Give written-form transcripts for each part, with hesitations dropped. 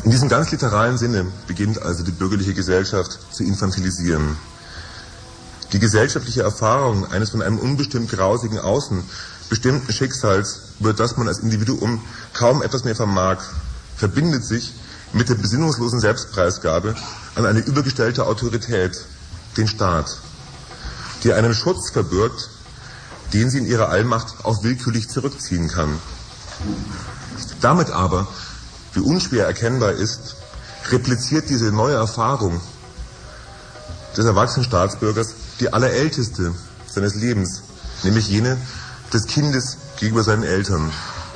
In diesem ganz literalen Sinne beginnt also die bürgerliche Gesellschaft zu infantilisieren. Die gesellschaftliche Erfahrung eines von einem unbestimmt grausigen Außen bestimmten Schicksals, über das man als Individuum kaum etwas mehr vermag, verbindet sich mit der besinnungslosen Selbstpreisgabe an eine übergestellte Autorität, den Staat, die einen Schutz verbirgt, den sie in ihrer Allmacht auch willkürlich zurückziehen kann. Damit aber, wie unschwer erkennbar ist, repliziert diese neue Erfahrung des erwachsenen Staatsbürgers die allerälteste seines Lebens, nämlich jene des Kindes gegenüber seinen Eltern.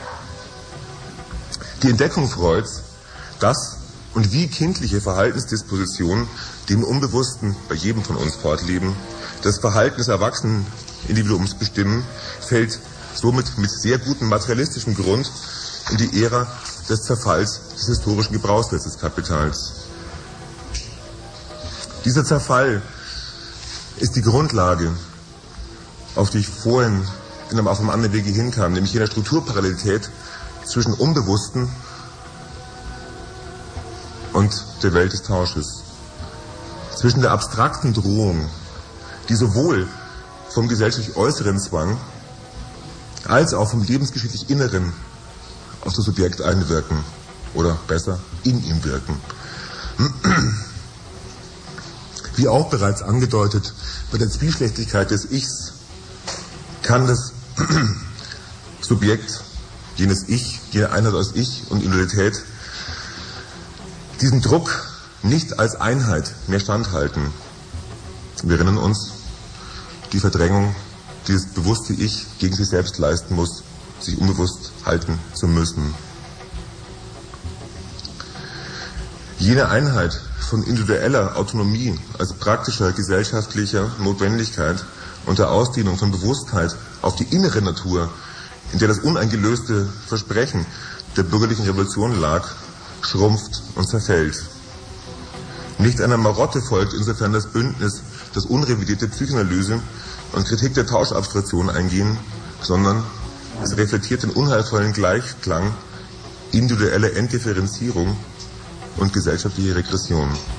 Die Entdeckung Freuds, dass und wie kindliche Verhaltensdispositionen, die im Unbewussten bei jedem von uns fortleben, das Verhalten des erwachsenen Individuums bestimmen, fällt somit mit sehr gutem materialistischem Grund in die Ära des Zerfalls des historischen Gebrauchswessenskapitals. Dieser Zerfall ist die Grundlage, auf die ich vorhin auf einem anderen Wege hinkam, nämlich jener Strukturparallelität zwischen Unbewussten und der Welt des Tausches. Zwischen der abstrakten Drohung, die sowohl vom gesellschaftlich äußeren Zwang als auch vom lebensgeschichtlich Inneren auf das Subjekt einwirken oder besser in ihm wirken. Wie auch bereits angedeutet, bei der Zwiespältigkeit des Ichs kann das Subjekt, jenes Ich, jene Einheit aus Ich und Individualität, diesen Druck nicht als Einheit mehr standhalten. Wir erinnern uns, die Verdrängung, die das bewusste Ich gegen sich selbst leisten muss, sich unbewusst halten zu müssen. Jene Einheit von individueller Autonomie als praktischer gesellschaftlicher Notwendigkeit und der Ausdehnung von Bewusstheit auf die innere Natur, in der das uneingelöste Versprechen der bürgerlichen Revolution lag, schrumpft und zerfällt. Nicht einer Marotte folgt insofern das Bündnis, das unrevidierte Psychoanalyse und Kritik der Tauschabstraktion eingehen, sondern es reflektiert den unheilvollen Gleichklang individuelle Entdifferenzierung und gesellschaftliche Regression.